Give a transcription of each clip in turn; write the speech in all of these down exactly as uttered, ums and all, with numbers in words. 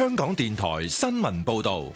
香港電台新聞報道。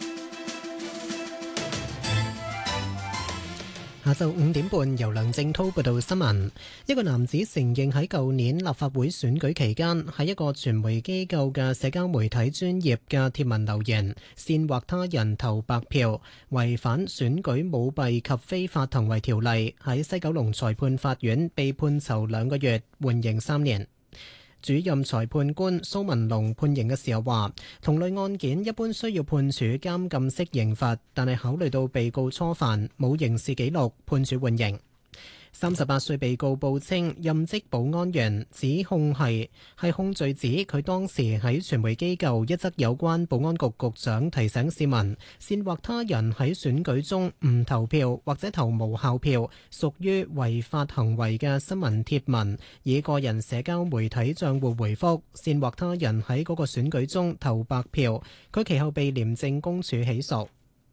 下晝五點半，由梁正濤報道新聞。一個男子承認喺舊年立法會選舉期間，喺一個傳媒機構嘅社交媒體專頁嘅貼文留言，煽惑他人投白票，違反選舉舞弊及非法行為條例，喺西九龍裁判法院被判囚兩個月，緩刑三年。主任裁判官蘇文龍判刑嘅時候話，同類案件一般需要判處監禁式刑罰，但係考慮到被告初犯，冇刑事記錄，判處緩刑。三十八歲被告報稱任職保安員，指控係係控罪指佢當時喺傳媒機構一則有關保安局局長提醒市民煽惑他人喺選舉中唔投票或者投無效票，屬於違法行為嘅新聞貼文，以個人社交媒體賬戶回覆煽惑他人喺嗰個選舉中投白票。佢其後被廉政公署起訴。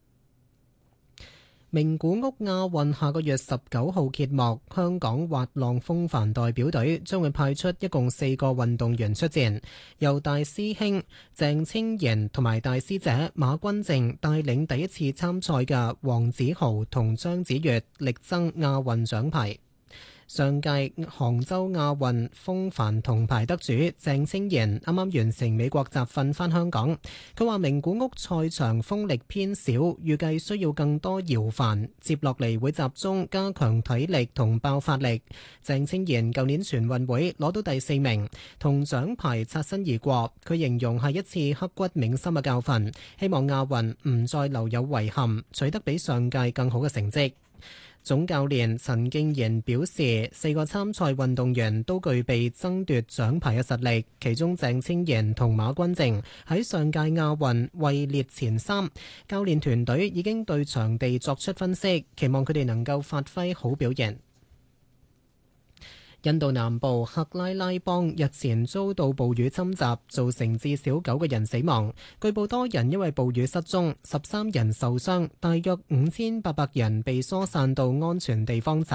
名古屋亞運下個月十九號揭幕，香港滑浪風帆代表隊將會派出一共四個運動員出戰，由大師兄鄭清賢同埋大師姐馬君靜帶領第一次參賽嘅黃子豪同張子悅力爭亞運獎牌。上屆杭州亞運風帆銅牌得主鄭清賢啱啱完成美國集訓返香港，佢話名古屋賽場風力偏少，預計需要更多搖帆，接落嚟會集中加強體力同爆發力。鄭清賢舊年全運會攞到第四名，同獎牌擦身而過，佢形容係一次刻骨銘心嘅教訓，希望亞運唔再留有遺憾，取得比上屆更好嘅成績。總教練陳敬賢表示，四個參賽運動員都具備爭奪獎牌嘅實力，其中鄭清賢同馬君靜喺上屆亞運位列前三。教練團隊已經對場地作出分析，期望佢哋能夠發揮好表現。印度南部克拉拉邦日前遭到暴雨侵襲，造成至少九個人死亡，據報多人因為暴雨失蹤，十三人受傷，大約五千八百人被疏散到安全地方。